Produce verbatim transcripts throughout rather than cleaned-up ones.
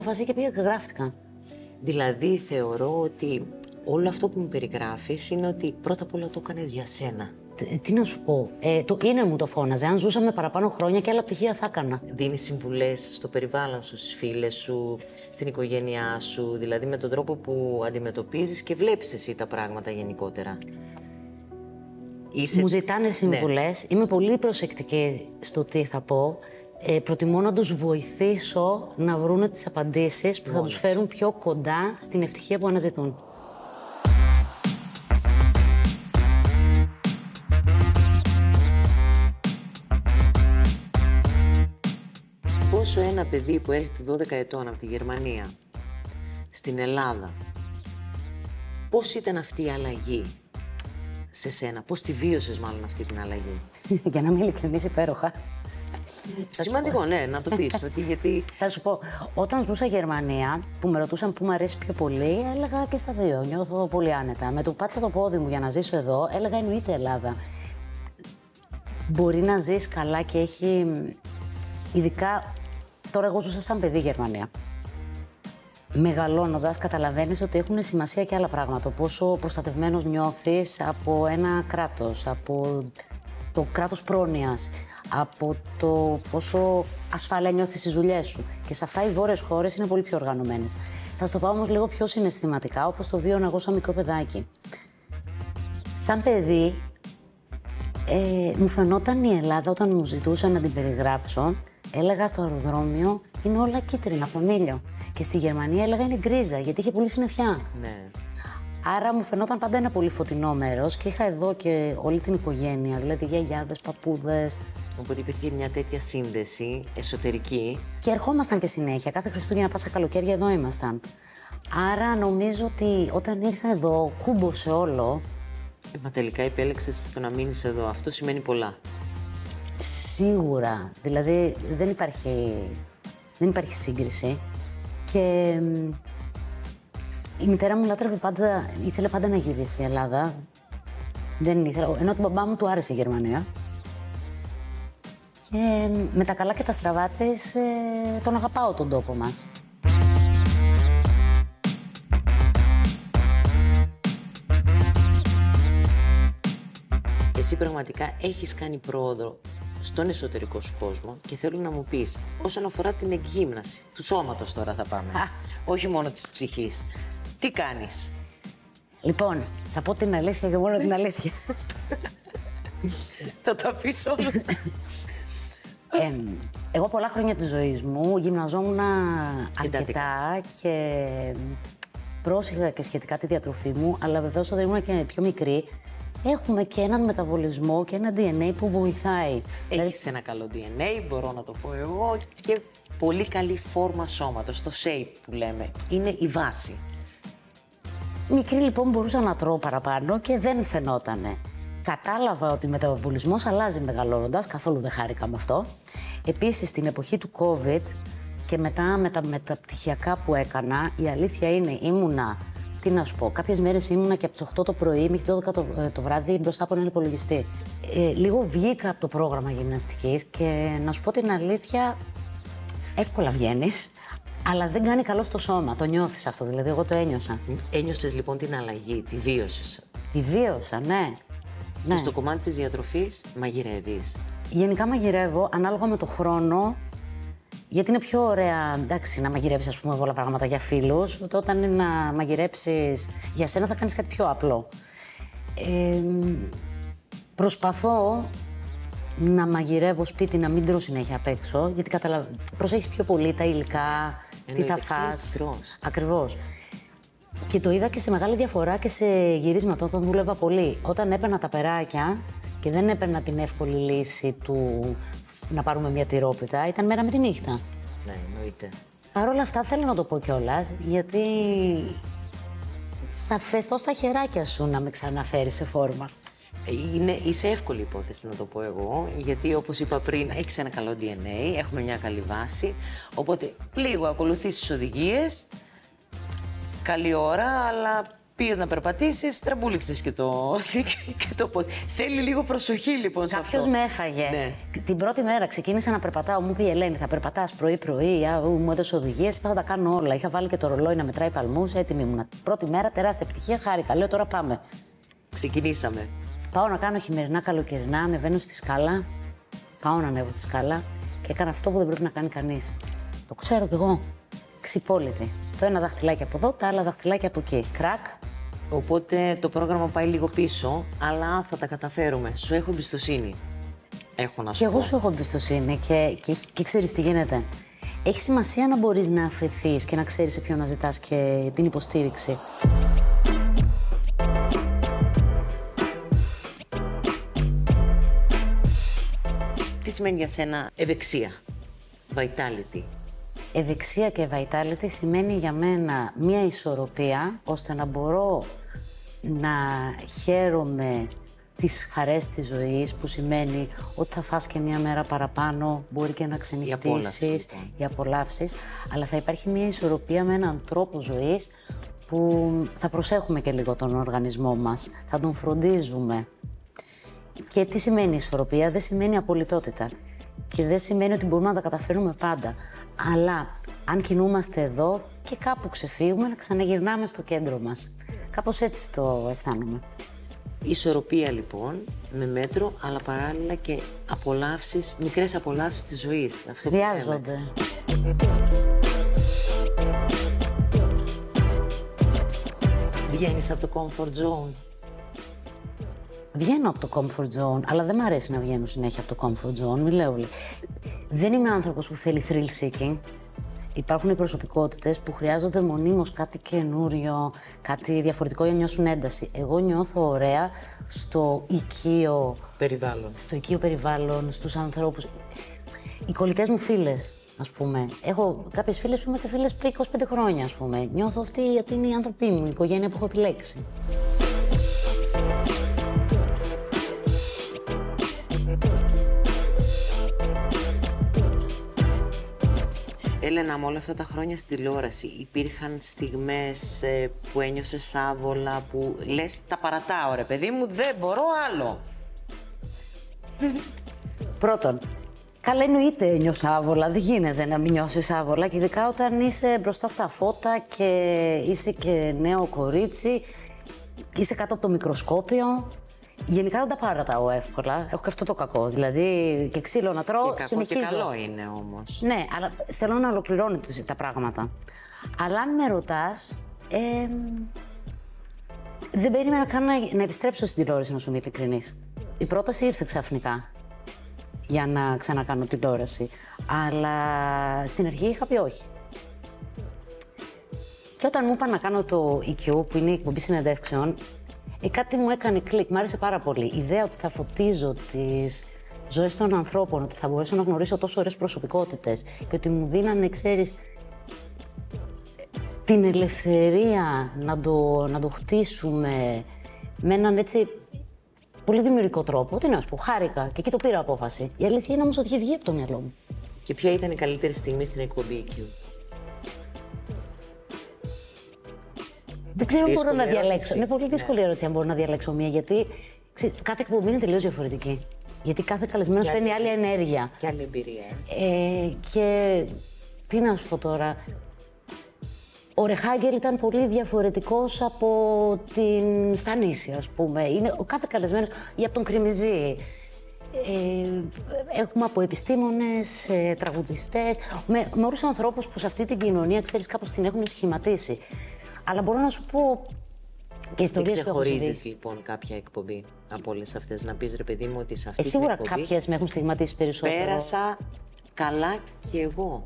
Φασί και πήγα και γράφτηκα. Δηλαδή θεωρώ ότι όλο αυτό που μου περιγράφεις είναι ότι πρώτα απ' όλα το έκανες για σένα. Τι, τι να σου πω, ε, το είναι μου το φώναζε. Αν ζούσαμε παραπάνω χρόνια και άλλα πτυχία θα έκανα. Δίνεις συμβουλές στο περιβάλλον σου, στις φίλες σου, στην οικογένειά σου, δηλαδή με τον τρόπο που αντιμετωπίζεις και βλέπεις εσύ τα πράγματα γενικότερα. Είσαι... Μου ζητάνε συμβουλές, ναι. Είμαι πολύ προσεκτική στο τι θα πω. Ε, προτιμώ να τους βοηθήσω να βρούνε τις απαντήσεις που θα Μόνος. τους φέρουν πιο κοντά στην ευτυχία που αναζητούν. Πόσο ένα παιδί που έρχεται δώδεκα ετών από τη Γερμανία στην Ελλάδα, πώς ήταν αυτή η αλλαγή σε σένα, πώς τη βίωσες μάλλον αυτή την αλλαγή? Για να είμαι ειλικρινής, υπέροχα. Σημαντικό, ναι, να το πεις, ότι γιατί... Θα σου πω, όταν ζούσα Γερμανία, που με ρωτούσαν πού μου αρέσει πιο πολύ, έλεγα και στα δύο, νιώθω πολύ άνετα. Με το που πάτησα το πόδι μου για να ζήσω εδώ, έλεγα εννοείται Ελλάδα. Μπορεί να ζεις καλά και έχει, ειδικά, τώρα εγώ ζούσα σαν παιδί Γερμανία. Μεγαλώνοντας, καταλαβαίνεις ότι έχουν σημασία και άλλα πράγματα. Πόσο προστατευμένος νιώθεις από ένα κράτος, από το κράτος πρόνοιας, από το πόσο ασφάλεια νιώθεις στις δουλειές σου. Και σε αυτά οι βόρειες χώρες είναι πολύ πιο οργανωμένες. Θα στο πάω όμως λίγο πιο συναισθηματικά, όπως το βίωνα εγώ σαν μικρό παιδάκι. Σαν παιδί, ε, μου φαινόταν η Ελλάδα όταν μου ζητούσαν να την περιγράψω, έλεγα στο αεροδρόμιο είναι όλα κίτρινα από τον ήλιο. Και στη Γερμανία έλεγα είναι γκρίζα, γιατί είχε πολύ συννεφιά. Ναι. Άρα μου φαινόταν πάντα ένα πολύ φωτεινό μέρος και είχα εδώ και όλη την οικογένεια, δηλαδή γιαγιάδες, παππούδες. Οπότε υπήρχε μια τέτοια σύνδεση εσωτερική. Και ερχόμασταν και συνέχεια. Κάθε Χριστούγεννα, Πάσα, καλοκαίρια εδώ ήμασταν. Άρα νομίζω ότι όταν ήρθα εδώ, κούμποσε όλο. Ε, μα τελικά επέλεξες το να μείνεις εδώ. Αυτό σημαίνει πολλά. Σίγουρα. Δηλαδή δεν υπάρχει, δεν υπάρχει σύγκριση. Και η μητέρα μου λάτρευε πάντα, ήθελε πάντα να γυρίσει η Ελλάδα. Δεν ήθελε, ενώ τον μπαμπά μου του άρεσε η Γερμανία. Και με τα καλά και τα στραβά της, ε, τον αγαπάω τον τόπο μας. Εσύ πραγματικά έχεις κάνει πρόοδο στον εσωτερικό σου κόσμο και θέλω να μου πεις, όσον αφορά την εκγύμναση του σώματος τώρα θα πάμε, όχι μόνο της ψυχής. Τι κάνεις? Λοιπόν, θα πω την αλήθεια και μόνο την αλήθεια. Θα το αφήσω όλο. Ε, εγώ πολλά χρόνια της ζωής μου γυμναζόμουν αρκετά και πρόσεχα και σχετικά τη διατροφή μου, αλλά βεβαίως όταν ήμουν και πιο μικρή, έχουμε και έναν μεταβολισμό και ένα ντι εν έι που βοηθάει. Έχεις ένα καλό ντι εν έι, μπορώ να το πω εγώ, και πολύ καλή φόρμα σώματος, το shape που λέμε. Είναι η βάση. Μικρή λοιπόν μπορούσα να τρώω παραπάνω και δεν φαινότανε. Κατάλαβα ότι ο μεταβολισμός αλλάζει μεγαλώνοντας, καθόλου δεν χάρηκα με αυτό. Επίσης, στην εποχή του COVID και μετά με τα μεταπτυχιακά που έκανα, η αλήθεια είναι ήμουνα, τι να σου πω, κάποιες μέρες ήμουνα και από τις οκτώ το πρωί μέχρι τις δώδεκα το, το βράδυ μπροστά από έναν υπολογιστή. Ε, λίγο βγήκα από το πρόγραμμα γυμναστικής και να σου πω την αλήθεια, εύκολα βγαίνεις, αλλά δεν κάνει καλό στο σώμα. Το νιώθεις αυτό, δηλαδή εγώ το ένιωσα. Ένιωσες λοιπόν την αλλαγή, τη βίωσες? Τη βίωσα, ναι. Και στο κομμάτι της διατροφής μαγειρεύεις? Γενικά μαγειρεύω ανάλογα με το χρόνο, γιατί είναι πιο ωραία, εντάξει, να μαγειρεύεις ας πούμε πολλά πράγματα για φίλους, όταν είναι να μαγειρέψεις για σένα θα κάνεις κάτι πιο απλό. Ε, προσπαθώ να μαγειρεύω σπίτι, να μην τρώω συνέχεια απ' έξω, γιατί καταλαβα... προσέχεις πιο πολύ τα υλικά, τι θα φας. Ακριβώς. Και το είδα και σε μεγάλη διαφορά και σε γυρίσματα όταν δούλευα πολύ. Όταν έπαιρνα τα περάκια και δεν έπαιρνα την εύκολη λύση του να πάρουμε μια τυρόπιτα, ήταν μέρα με τη νύχτα. Ναι, εννοείται. Παρ' όλα αυτά θέλω να το πω κιόλας, γιατί θα φεθώ στα χεράκια σου να με ξαναφέρει σε φόρμα. Είναι, είσαι εύκολη υπόθεση να το πω εγώ, γιατί όπως είπα πριν, έχεις ένα καλό ντι εν έι, έχουμε μια καλή βάση, οπότε λίγο ακολουθείς τις οδηγίες, καλή ώρα, αλλά Πήγες να περπατήσεις, τραμπούληξες και το, και το πόδι. Θέλει λίγο προσοχή λοιπόν σε αυτό. Κάποιος με έφαγε. Ναι. Την πρώτη μέρα ξεκίνησα να περπατάω. Μου είπε η Ελένη, θα περπατάς πρωί-πρωί. Μου έδωσε οδηγίες. Είπα, θα τα κάνω όλα. Είχα βάλει και το ρολόι να μετράει παλμούς. Έτοιμη ήμουνα. Πρώτη μέρα, τεράστια επιτυχία. Χάρηκα. Λέω, τώρα πάμε. Ξεκινήσαμε. Πάω να κάνω χειμερινά, καλοκαιρινά. Ανεβαίνω στη σκάλα. Πάω να ανέβω τη σκάλα και έκανα αυτό που δεν πρέπει να κάνει κανείς. Το ξέρω κι εγώ. Ξυπόλυτη. Το ένα δαχτυλάκι από εδώ, τα άλλα δαχτυλάκια από εκεί. Κρακ. Οπότε το πρόγραμμα πάει λίγο πίσω, αλλά θα τα καταφέρουμε. Σου έχω εμπιστοσύνη. Έχω να σου και πω. εγώ σου έχω εμπιστοσύνη και, και, και ξέρεις τι γίνεται. Έχει σημασία να μπορείς να αφαιθείς και να ξέρεις σε ποιον να ζητάς και την υποστήριξη. Τι σημαίνει για σένα ευεξία, vitality? Ευεξία και vitality σημαίνει για μένα μία ισορροπία, ώστε να μπορώ να χαίρομαι τις χαρές της ζωής, που σημαίνει ότι θα φας και μία μέρα παραπάνω, μπορεί και να ξενυχτήσεις, οι απολαύσεις, αλλά θα υπάρχει μία ισορροπία με έναν τρόπο ζωής που θα προσέχουμε και λίγο τον οργανισμό μας, θα τον φροντίζουμε. Και τι σημαίνει ισορροπία? Δεν σημαίνει απολυτότητα και δεν σημαίνει ότι μπορούμε να τα καταφέρουμε πάντα. Αλλά αν κινούμαστε εδώ και κάπου ξεφύγουμε, να ξαναγυρνάμε στο κέντρο μας. Κάπως έτσι το αισθάνομαι. Ισορροπία λοιπόν, με μέτρο, αλλά παράλληλα και απολαύσεις, μικρές απολαύσεις της ζωής. Αυτό χρειάζονται. Βγαίνεις από το comfort zone? Βγαίνω από το comfort zone, αλλά δεν μου αρέσει να βγαίνω συνέχεια από το comfort zone. Μη λέω. Δεν είμαι άνθρωπος που θέλει thrill seeking. Υπάρχουν οι προσωπικότητες που χρειάζονται μονίμως κάτι καινούριο, κάτι διαφορετικό για να νιώσουν ένταση. Εγώ νιώθω ωραία στο οικείο περιβάλλον. Στο οικείο περιβάλλον, στους ανθρώπους. Οι κολλητές μου φίλες, ας πούμε. Έχω κάποιες φίλες που είμαστε φίλες πριν είκοσι πέντε χρόνια, ας πούμε. Νιώθω αυτή γιατί είναι οι άνθρωποι μου, η οικογένεια που έχω επιλέξει. Έλενα, με όλα αυτά τα χρόνια στην τηλεόραση υπήρχαν στιγμές ε, που ένιωσες άβολα, που λες τα παρατάω ρε παιδί μου, δεν μπορώ άλλο? Πρώτον, καλά εννοείται ένιωσα άβολα, δεν γίνεται να μην νιώσεις άβολα και ειδικά όταν είσαι μπροστά στα φώτα και είσαι και νέο κορίτσι και είσαι κάτω από το μικροσκόπιο. Γενικά δεν τα παρατάω εύκολα. Έχω και αυτό το κακό. Δηλαδή και ξύλο να τρώω, και συνεχίζω. Και καλό είναι όμως. Ναι, αλλά θέλω να ολοκληρώνω τα πράγματα. Αλλά αν με ρωτάς, ε, δεν περίμενα καν να, να επιστρέψω στην τηλεόραση, να σου είμαι ειλικρινής. Η πρόταση ήρθε ξαφνικά για να ξανακάνω τηλεόραση. Αλλά στην αρχή είχα πει όχι. Και όταν μου είπα να κάνω το ι κιου, που είναι η εκπομπή συνεντεύξεων, Ε, κάτι μου έκανε κλικ, μ' άρεσε πάρα πολύ. Η ιδέα ότι θα φωτίζω τις ζωές των ανθρώπων, ότι θα μπορέσω να γνωρίσω τόσο ωραίες προσωπικότητες και ότι μου δίνανε, ξέρεις, την ελευθερία να το, να το χτίσουμε με έναν έτσι πολύ δημιουργικό τρόπο. Τι να σου πω, χάρηκα και εκεί το πήρα απόφαση. Η αλήθεια είναι όμως ότι είχε βγει από το μυαλό μου. Και ποια ήταν η καλύτερη στιγμή στην εκπομπή ι κιου? Δεν ξέρω αν μπορώ να διαλέξω. Είναι πολύ δύσκολη ναι. ερώτηση αν μπορώ να διαλέξω μία, γιατί ξέρεις, κάθε εκπομπή είναι τελείως διαφορετική. Γιατί κάθε καλεσμένος φέρνει άλλη ενέργεια. Και άλλη εμπειρία. Ε, και τι να σου πω τώρα. Ο Ρεχάγκελ ήταν πολύ διαφορετικός από την Στανίση, ας πούμε. Είναι ο κάθε καλεσμένος ή από τον Κριμιζή. Ε, έχουμε από επιστήμονες, ε, τραγουδιστές, με, με όλους τους ανθρώπους που σε αυτή την κοινωνία, ξέρεις, κάπως την έχουν σχηματίσει. Αλλά μπορώ να σου πω και ιστορίες που έχω συμβεί. Ξεχωρίζεις λοιπόν κάποια εκπομπή από όλες αυτές, να πεις ρε παιδί μου ότι σε αυτή ε, την σίγουρα εκπομπή κάποιες με έχουν στιγματίσει περισσότερο. Πέρασα καλά κι εγώ.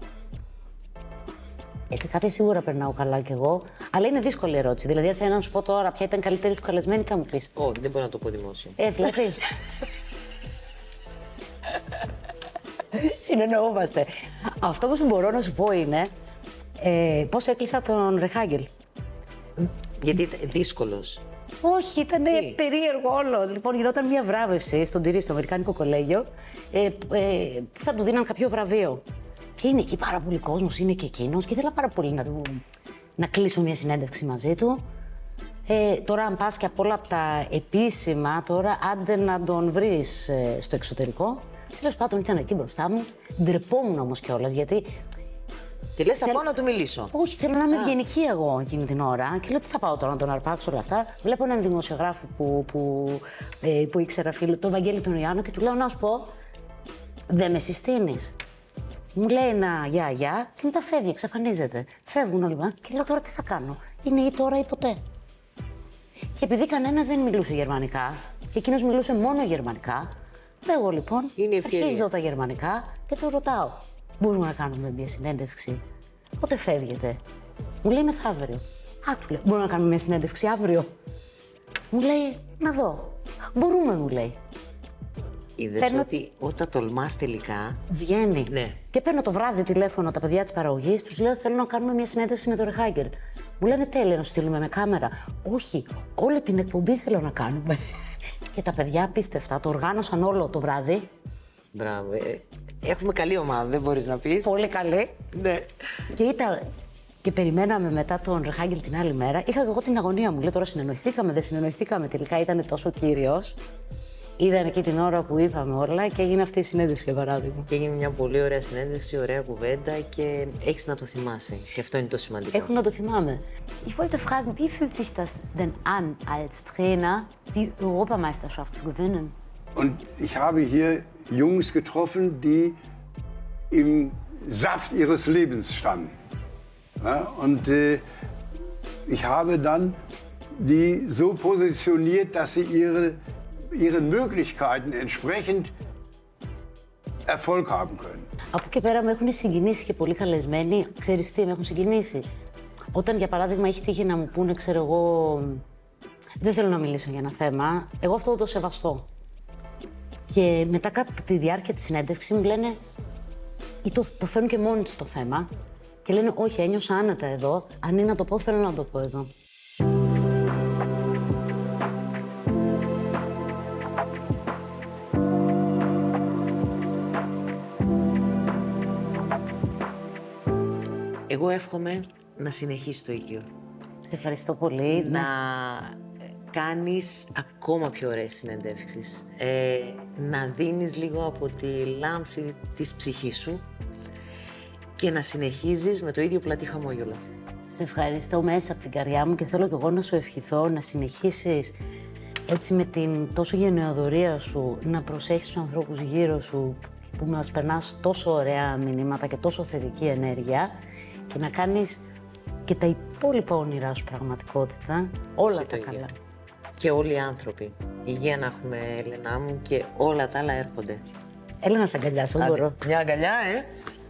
Ε, σε κάποια σίγουρα περνάω καλά κι εγώ, αλλά είναι δύσκολη ερώτηση. Δηλαδή, αν να σου πω τώρα ποια ήταν καλύτερη σου καλεσμένη, θα μου πεις. Όχι, δεν μπορώ να το πω δημόσιο. Ε, βλέπεις. Συνεννοούμαστε. Αυτό που μπορώ να σου πω είναι ε, πώς έκλεισα τον Ρεχάγκελ. Γιατί ήταν δύσκολος. Όχι, ήταν περίεργο όλο. Λοιπόν, γινόταν μια βράβευση στον Τυρί, στο Αμερικάνικο Κολέγιο, ε, ε, που θα του δίναν κάποιο βραβείο. Και είναι εκεί πάρα πολύ κόσμος, είναι και εκείνος, και ήθελα πάρα πολύ να, του, να κλείσω μια συνέντευξη μαζί του. Ε, τώρα, αν πας και από όλα από τα επίσημα, τώρα άντε να τον βρεις ε, στο εξωτερικό. Τέλος πάντων, ήταν εκεί μπροστά μου. Ντρεπόμουν όμως κιόλας, γιατί. Και λες, θα Θέλ... πάω να του μιλήσω. Όχι, θέλω να είμαι ευγενική εγώ εκείνη την ώρα. Και λέω, τι θα πάω τώρα να τον αρπάξω όλα αυτά. Βλέπω έναν δημοσιογράφο που, που, ε, που ήξερα φίλο, τον Βαγγέλη τον Ιωάννο, και του λέω, να σου πω, δεν με συστήνεις. Μου λέει ένα γεια, γεια, και μετά φεύγει, εξαφανίζεται. Φεύγουν όλοι μας και λέω, τώρα τι θα κάνω. Είναι ή τώρα ή ποτέ. Και επειδή κανένας δεν μιλούσε γερμανικά, και εκείνος μιλούσε μόνο γερμανικά, λέω λοιπόν, αρχίζω τα γερμανικά και το ρωτάω. Μπορούμε να κάνουμε μια συνέντευξη. Πότε φεύγετε? Μου λέει μεθαύριο. Α, του λέω, μπορούμε να κάνουμε μια συνέντευξη αύριο? Μου λέει, να δω. Μπορούμε, μου λέει. Είδες Παίρνω... ότι όταν τολμάς τελικά. Βγαίνει. Ναι. Και παίρνω το βράδυ τηλέφωνο τα παιδιά της παραγωγής, τους λέω: θέλω να κάνουμε μια συνέντευξη με τον Ρεχάγκελ. Μου λένε τέλεια, να σου στείλουμε με κάμερα. Όχι, όλη την εκπομπή θέλω να κάνουμε. Και τα παιδιά απίστευτα, το οργάνωσαν όλο το βράδυ. Μπράβο. Ε, έχουμε καλή ομάδα, δεν μπορείς να πεις. Πολύ καλή. Ναι. Και ήταν. Και περιμέναμε μετά τον Ρεχάγκελ την άλλη μέρα. Είχα και εγώ την αγωνία μου. Λέω τώρα συνεννοηθήκαμε, δεν συνεννοηθήκαμε. Τελικά ήταν τόσο κύριος. Είδαν εκεί την ώρα που είπαμε όλα και έγινε αυτή η συνέντευξη, για παράδειγμα. Και έγινε μια πολύ ωραία συνέντευξη, ωραία κουβέντα και έχεις να το θυμάσαι. Και αυτό είναι το σημαντικό. Έχω να το θυμάμαι. Ich wollte fragen, wie fühlt sich das denn an, als Trainer die Europameisterschaft zu gewinnen? Und ich habe hier Jungs getroffen, die im Saft ihres Lebens standen. Ja, und äh, ich habe dann die so positioniert, dass sie ihre ihren Möglichkeiten entsprechend Erfolg haben können. Από εκεί πέρα με έχουν συγκινήσει και πολύ καλεσμένοι. Ξέρεις τι, με έχουν συγκινήσει. Όταν, για παράδειγμα, έχει τύχει να μου πούνε, ξέρω εγώ, δεν θέλω να μιλήσω για ένα θέμα, εγώ αυτό το σεβαστώ. Και μετά, κατά τη διάρκεια της συνέντευξης, μου λένε, ή το, το φέρνουν και μόνοι τους το θέμα, και λένε, όχι, ένιωσα άνετα εδώ, αν είναι να το πω, θέλω να το πω εδώ. Εγώ εύχομαι να συνεχίσεις το ίδιο. Σε ευχαριστώ πολύ. Να κάνεις ακόμα πιο ωραίες συνεντεύξεις. Ε, να δίνεις λίγο από τη λάμψη της ψυχής σου και να συνεχίζεις με το ίδιο πλατή χαμόγελο. Σε ευχαριστώ μέσα από την καρδιά μου και θέλω και εγώ να σου ευχηθώ να συνεχίσεις έτσι με την τόσο γενναιοδωρία σου, να προσέχεις τους ανθρώπους γύρω σου που μας περνάς τόσο ωραία μηνύματα και τόσο θετική ενέργεια και να κάνεις και τα υπόλοιπα όνειρά σου πραγματικότητα, όλα Εσύ τα το καλά. ίδιο. Και όλοι οι άνθρωποι. Υγεία να έχουμε, Έλενα μου, και όλα τα άλλα έρχονται. Έλα να σε αγκαλιάσω, δεν μπορώ. Μια αγκαλιά, ε!